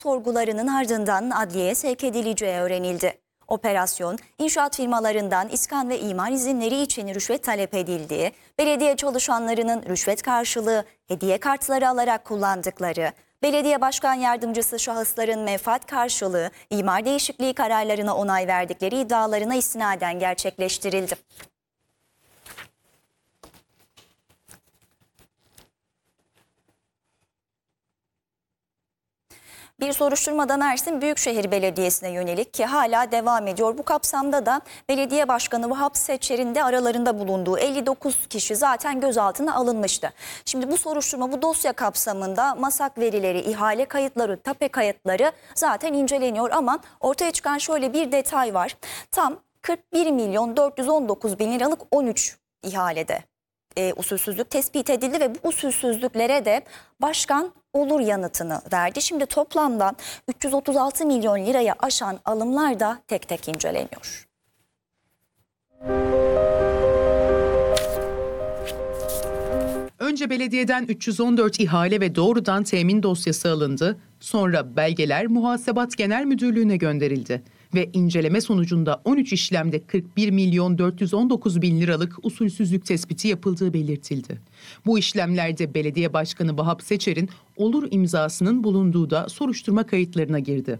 sorgularının ardından adliyeye sevk edileceği öğrenildi. Operasyon, inşaat firmalarından iskan ve imar izinleri için rüşvet talep edildiği, belediye çalışanlarının rüşvet karşılığı hediye kartları alarak kullandıkları, belediye başkan yardımcısı şahısların menfaat karşılığı imar değişikliği kararlarına onay verdikleri iddialarına istinaden gerçekleştirildi. Bir soruşturmada Mersin Büyükşehir Belediyesi'ne yönelik ki hala devam ediyor. Bu kapsamda da belediye başkanı Vahap Seçer'in de aralarında bulunduğu 59 kişi zaten gözaltına alınmıştı. Şimdi bu soruşturma, bu dosya kapsamında MASAK verileri, ihale kayıtları, tape kayıtları zaten inceleniyor ama ortaya çıkan şöyle bir detay var. Tam 41 milyon 419 bin liralık 13 ihalede usulsüzlük tespit edildi ve bu usulsüzlüklere de başkan olur yanıtını verdi. Şimdi toplamda 336 milyon liraya aşan alımlar da tek tek inceleniyor. Önce belediyeden 314 ihale ve doğrudan temin dosyası alındı. Sonra belgeler Muhasebat Genel Müdürlüğü'ne gönderildi. Ve inceleme sonucunda 13 işlemde 41 milyon 419 bin liralık usulsüzlük tespiti yapıldığı belirtildi. Bu işlemlerde belediye başkanı Vahap Seçer'in olur imzasının bulunduğu da soruşturma kayıtlarına girdi.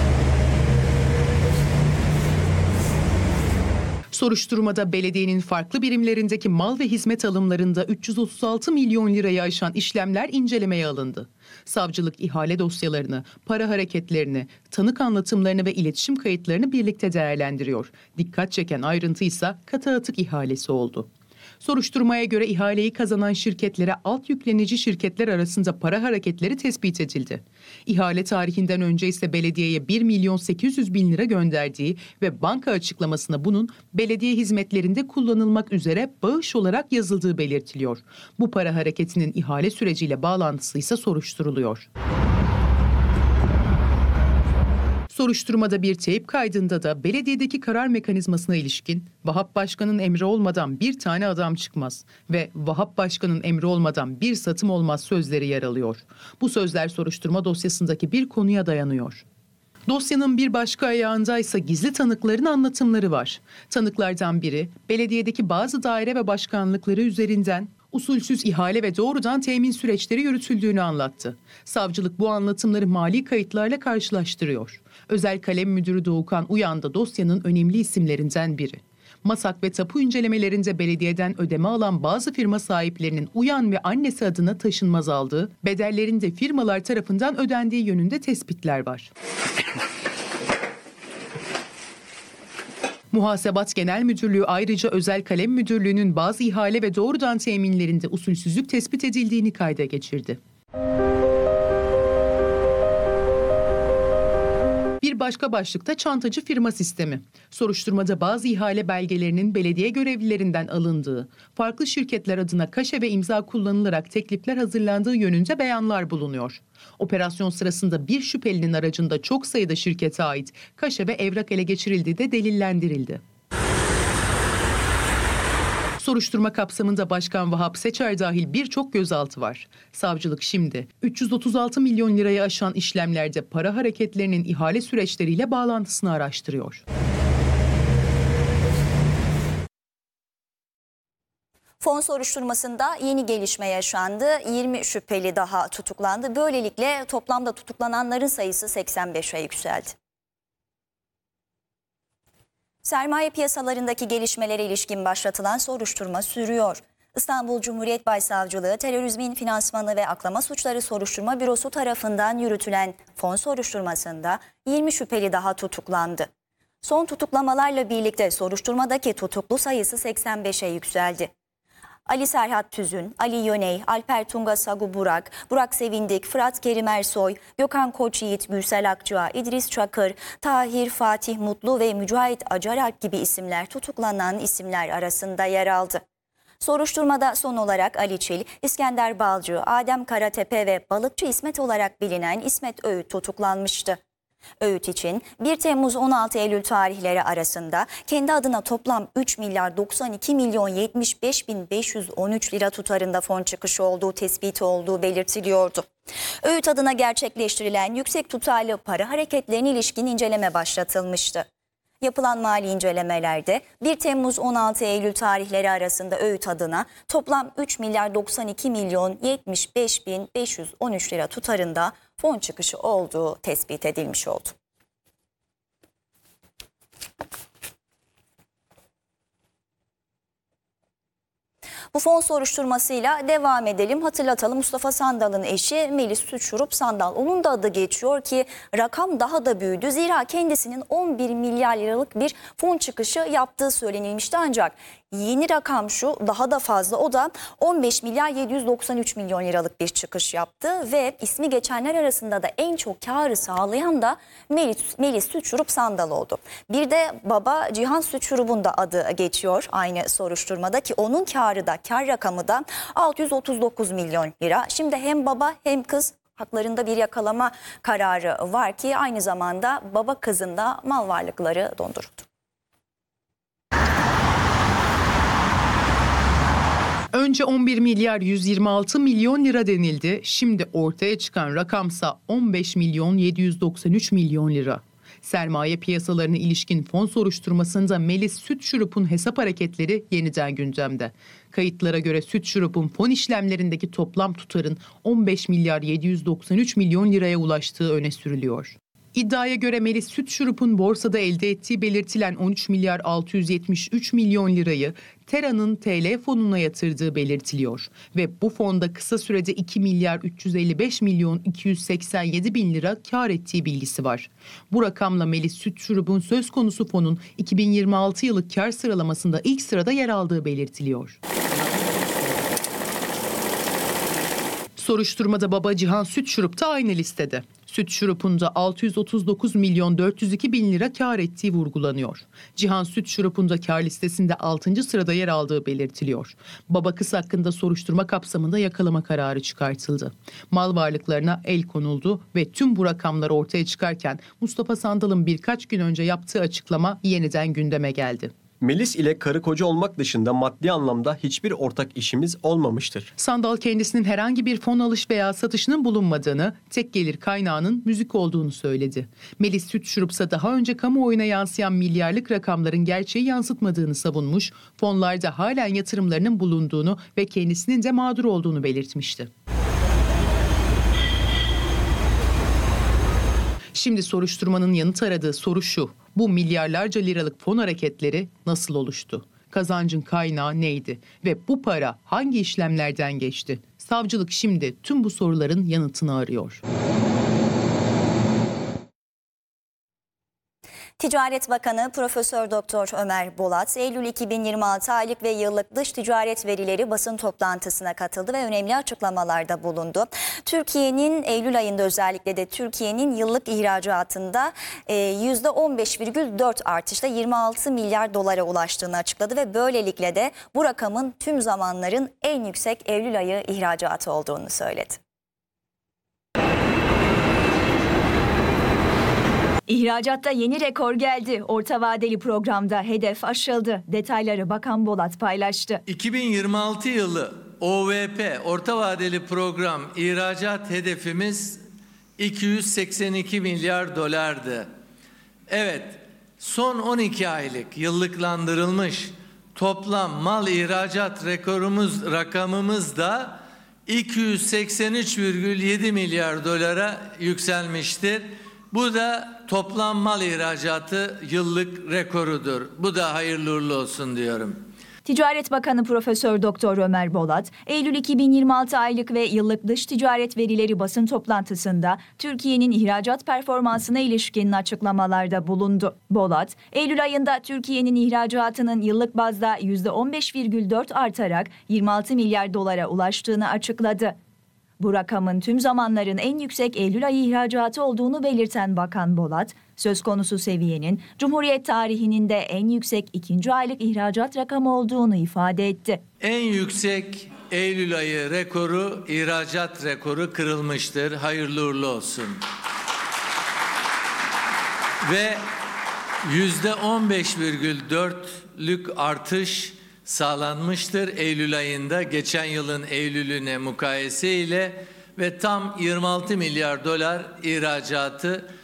Soruşturmada belediyenin farklı birimlerindeki mal ve hizmet alımlarında 336 milyon lirayı aşan işlemler incelemeye alındı. Savcılık ihale dosyalarını, para hareketlerini, tanık anlatımlarını ve iletişim kayıtlarını birlikte değerlendiriyor. Dikkat çeken ayrıntı ise katı atık ihalesi oldu. Soruşturmaya göre ihaleyi kazanan şirketlere alt yüklenici şirketler arasında para hareketleri tespit edildi. İhale tarihinden önce ise belediyeye 1 milyon 800 bin lira gönderdiği ve banka açıklamasına bunun belediye hizmetlerinde kullanılmak üzere bağış olarak yazıldığı belirtiliyor. Bu para hareketinin ihale süreciyle bağlantısı ise soruşturuluyor. Soruşturmada bir teyp kaydında da belediyedeki karar mekanizmasına ilişkin Vahap Başkan'ın emri olmadan bir tane adam çıkmaz ve Vahap Başkan'ın emri olmadan bir satım olmaz sözleri yer alıyor. Bu sözler soruşturma dosyasındaki bir konuya dayanıyor. Dosyanın bir başka ayağında ise gizli tanıkların anlatımları var. Tanıklardan biri belediyedeki bazı daire ve başkanlıkları üzerinden usulsüz ihale ve doğrudan temin süreçleri yürütüldüğünü anlattı. Savcılık bu anlatımları mali kayıtlarla karşılaştırıyor. Özel Kalem Müdürü Doğukan Uyan da dosyanın önemli isimlerinden biri. MASAK ve tapu incelemelerinde belediyeden ödeme alan bazı firma sahiplerinin Uyan ve annesi adına taşınmaz aldığı, bedellerin de firmalar tarafından ödendiği yönünde tespitler var. Muhasebat Genel Müdürlüğü ayrıca Özel Kalem Müdürlüğü'nün bazı ihale ve doğrudan teminlerinde usulsüzlük tespit edildiğini kayda geçirdi. Bir başka başlıkta çantacı firma sistemi. Soruşturmada bazı ihale belgelerinin belediye görevlilerinden alındığı, farklı şirketler adına kaşe ve imza kullanılarak teklifler hazırlandığı yönünde beyanlar bulunuyor. Operasyon sırasında bir şüphelinin aracında çok sayıda şirkete ait kaşe ve evrak ele geçirildiği de delillendirildi. Soruşturma kapsamında Başkan Vahap Seçer dahil birçok gözaltı var. Savcılık şimdi 336 milyon lirayı aşan işlemlerde para hareketlerinin ihale süreçleriyle bağlantısını araştırıyor. Fon soruşturmasında yeni gelişme yaşandı. 20 şüpheli daha tutuklandı. Böylelikle toplamda tutuklananların sayısı 85'e yükseldi. Sermaye piyasalarındaki gelişmelere ilişkin başlatılan soruşturma sürüyor. İstanbul Cumhuriyet Başsavcılığı Terörizmin Finansmanı ve Aklama Suçları Soruşturma Bürosu tarafından yürütülen fon soruşturmasında 20 şüpheli daha tutuklandı. Son tutuklamalarla birlikte soruşturmadaki tutuklu sayısı 85'e yükseldi. Ali Serhat Tüzün, Ali Yöney, Alper Tunga Sagu Burak, Burak Sevindik, Fırat Kerim Ersoy, Gökhan Koçyiğit, Gürsel Akçığa, İdris Çakır, Tahir Fatih Mutlu ve Mücahit Acarak gibi isimler tutuklanan isimler arasında yer aldı. Soruşturmada son olarak Ali Çil, İskender Balcı, Adem Karatepe ve Balıkçı İsmet olarak bilinen İsmet Öğüt tutuklanmıştı. Öğüt için 1 Temmuz-16 Eylül tarihleri arasında kendi adına toplam 3 milyar 92 milyon 75 bin 513 lira tutarında fon çıkışı olduğu tespiti olduğu belirtiliyordu. Öğüt adına gerçekleştirilen yüksek tutarlı para hareketlerine ilişkin inceleme başlatılmıştı. Yapılan mali incelemelerde 1 Temmuz-16 Eylül tarihleri arasında Öğüt adına toplam 3 milyar 92 milyon 75 bin 513 lira tutarında fon çıkışı olduğu tespit edilmiş oldu. Bu fon soruşturmasıyla devam edelim. Hatırlatalım, Mustafa Sandal'ın eşi Melis Sütçürük Sandal. Onun da adı geçiyor ki rakam daha da büyüdü. Zira kendisinin 11 milyar liralık bir fon çıkışı yaptığı söylenilmişti. Ancak yeni rakam şu, daha da fazla, o da 15 milyar 793 milyon liralık bir çıkış yaptı. Ve ismi geçenler arasında da en çok karı sağlayan da Melis Sütçürük Sandal oldu. Bir de baba Cihan Sütçürük'ün da adı geçiyor aynı soruşturmada ki onun karı da, kar rakamı da 639 milyon lira. Şimdi hem baba hem kız haklarında bir yakalama kararı var ki aynı zamanda baba kızın da mal varlıkları donduruldu. Önce 11 milyar 126 milyon lira denildi. Şimdi ortaya çıkan rakamsa 15 milyon 793 milyon lira. Sermaye piyasalarına ilişkin fon soruşturmasında Melis Sütçürük'ün hesap hareketleri yeniden gündemde. Kayıtlara göre Sütçürük'ün fon işlemlerindeki toplam tutarın 15 milyar 793 milyon liraya ulaştığı öne sürülüyor. İddiaya göre Melis Sütçürük'ün borsada elde ettiği belirtilen 13 milyar 673 milyon lirayı Tera'nın TL fonuna yatırdığı belirtiliyor. Ve bu fonda kısa sürede 2 milyar 355 milyon 287 bin lira kar ettiği bilgisi var. Bu rakamla Melis Sütçürük'ün söz konusu fonun 2026 yılı kar sıralamasında ilk sırada yer aldığı belirtiliyor. Soruşturmada baba Cihan Sütçürük de aynı listede. Sütçürük'ün de 639 milyon 402 bin lira kar ettiği vurgulanıyor. Cihan Sütçürük'ün de kar listesinde 6. sırada yer aldığı belirtiliyor. Baba kız hakkında soruşturma kapsamında yakalama kararı çıkartıldı. Mal varlıklarına el konuldu ve tüm bu rakamlar ortaya çıkarken Mustafa Sandal'ın birkaç gün önce yaptığı açıklama yeniden gündeme geldi. Melis ile karı koca olmak dışında maddi anlamda hiçbir ortak işimiz olmamıştır. Sandal kendisinin herhangi bir fon alış veya satışının bulunmadığını, tek gelir kaynağının müzik olduğunu söyledi. Melis Sütçürük ise daha önce kamuoyuna yansıyan milyarlık rakamların gerçeği yansıtmadığını savunmuş, fonlarda halen yatırımlarının bulunduğunu ve kendisinin de mağdur olduğunu belirtmişti. Şimdi soruşturmanın yanıt aradığı soru şu: bu milyarlarca liralık fon hareketleri nasıl oluştu? Kazancın kaynağı neydi? Ve bu para hangi işlemlerden geçti? Savcılık şimdi tüm bu soruların yanıtını arıyor. Ticaret Bakanı Profesör Doktor Ömer Bolat, Eylül 2026 aylık ve yıllık dış ticaret verileri basın toplantısına katıldı ve önemli açıklamalarda bulundu. Türkiye'nin Eylül ayında özellikle de Türkiye'nin yıllık ihracatında %15,4 artışla 26 milyar dolara ulaştığını açıkladı ve böylelikle de bu rakamın tüm zamanların en yüksek Eylül ayı ihracatı olduğunu söyledi. İhracatta yeni rekor geldi. Orta vadeli programda hedef aşıldı. Detayları Bakan Bolat paylaştı. 2026 yılı OVP orta vadeli program ihracat hedefimiz 282 milyar dolardı. Evet, son 12 aylık yıllıklandırılmış toplam mal ihracat rakamımız da 283,7 milyar dolara yükselmiştir. Bu da toplam mal ihracatı yıllık rekorudur. Bu da hayırlı uğurlu olsun diyorum. Ticaret Bakanı Profesör Doktor Ömer Bolat, Eylül 2026 aylık ve yıllık dış ticaret verileri basın toplantısında Türkiye'nin ihracat performansına ilişkin açıklamalarda bulundu. Bolat, Eylül ayında Türkiye'nin ihracatının yıllık bazda %15,4 artarak 26 milyar dolara ulaştığını açıkladı. Bu rakamın tüm zamanların en yüksek Eylül ayı ihracatı olduğunu belirten Bakan Bolat, söz konusu seviyenin Cumhuriyet tarihinin de en yüksek ikinci aylık ihracat rakamı olduğunu ifade etti. En yüksek Eylül ayı rekoru, ihracat rekoru kırılmıştır. Hayırlı uğurlu olsun. ve %15,4'lük artış sağlanmıştır Eylül ayında geçen yılın Eylül'üne mukayese ile ve tam 26 milyar dolar ihracatı